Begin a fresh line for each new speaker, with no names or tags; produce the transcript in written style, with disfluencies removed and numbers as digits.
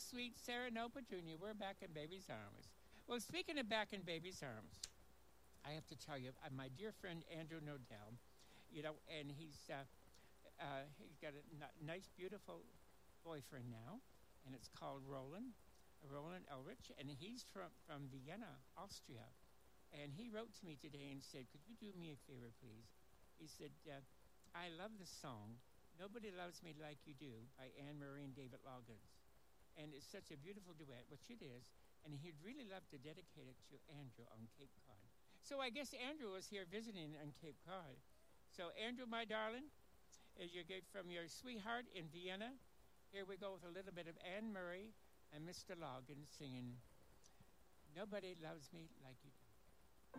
sweet Sarah Nopa Jr. We're back in baby's arms. Well, speaking of back in baby's arms, I have to tell you, my dear friend Andrew Nodell, and he's got a nice, beautiful boyfriend now, and it's called Roland Elrich, and he's from Vienna, Austria. And he wrote to me today and said, "Could you do me a favor, please?" He said, "I love the song 'Nobody Loves Me Like You Do' by Anne Murray and David Loggins. And it's such a beautiful duet, which it is, and he'd really love to dedicate it to Andrew on Cape Cod." So I guess Andrew was here visiting on Cape Cod. So Andrew, my darling, as you get from your sweetheart in Vienna, here we go with a little bit of Anne Murray and Mr. Loggins singing "Nobody Loves Me Like You Do."